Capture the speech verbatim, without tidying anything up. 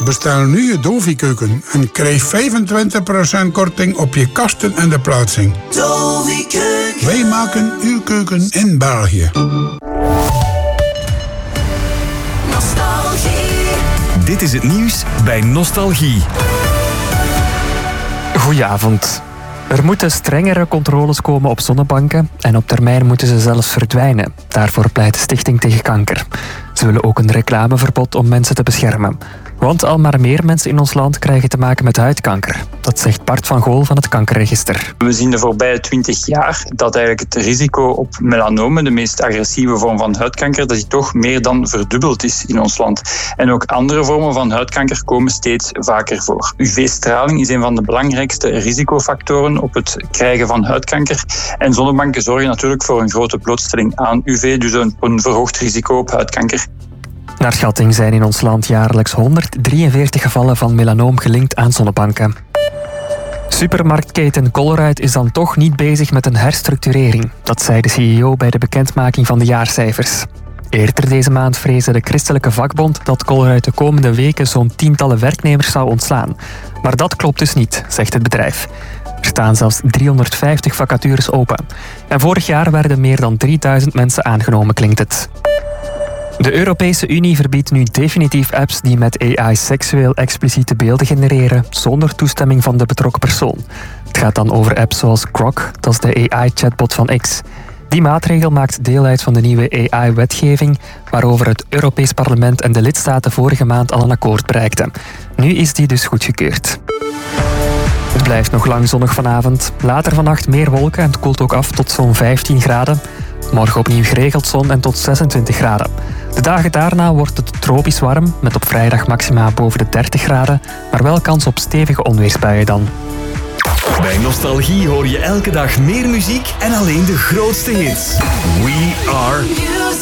Bestel nu je Dovi-keuken en krijg vijfentwintig procent korting op je kasten en de plaatsing. Dovi-keuken. Wij maken uw keuken in België. Nostalgie. Dit is het nieuws bij Nostalgie. Goedenavond. Er moeten strengere controles komen op zonnebanken en op termijn moeten ze zelfs verdwijnen. Daarvoor pleit de Stichting tegen Kanker. Ze willen ook een reclameverbod om mensen te beschermen. Want al maar meer mensen in ons land krijgen te maken met huidkanker. Dat zegt Bart van Gool van het Kankerregister. We zien de voorbije twintig jaar dat eigenlijk het risico op melanoom, de meest agressieve vorm van huidkanker, dat die toch meer dan verdubbeld is in ons land. En ook andere vormen van huidkanker komen steeds vaker voor. U V-straling is een van de belangrijkste risicofactoren op het krijgen van huidkanker. En zonnebanken zorgen natuurlijk voor een grote blootstelling aan U V, dus een, een verhoogd risico op huidkanker. Naar schatting zijn in ons land jaarlijks honderddrieënveertig gevallen van melanoom gelinkt aan zonnebanken. Supermarktketen Colruyt is dan toch niet bezig met een herstructurering. Dat zei de C E O bij de bekendmaking van de jaarcijfers. Eerder deze maand vreesde de christelijke vakbond dat Colruyt de komende weken zo'n tientallen werknemers zou ontslaan. Maar dat klopt dus niet, zegt het bedrijf. Er staan zelfs driehonderdvijftig vacatures open. En vorig jaar werden meer dan drieduizend mensen aangenomen, klinkt het. De Europese Unie verbiedt nu definitief apps die met A I seksueel expliciete beelden genereren zonder toestemming van de betrokken persoon. Het gaat dan over apps zoals Grok, dat is de A I-chatbot van X. Die maatregel maakt deel uit van de nieuwe A I-wetgeving waarover het Europees Parlement en de lidstaten vorige maand al een akkoord bereikten. Nu is die dus goedgekeurd. Het blijft nog lang zonnig vanavond. Later vannacht meer wolken en het koelt ook af tot zo'n vijftien graden. Morgen opnieuw geregeld zon en tot zesentwintig graden. De dagen daarna wordt het tropisch warm, met op vrijdag maxima boven de dertig graden, maar wel kans op stevige onweersbuien dan. Bij Nostalgie hoor je elke dag meer muziek en alleen de grootste hits. We are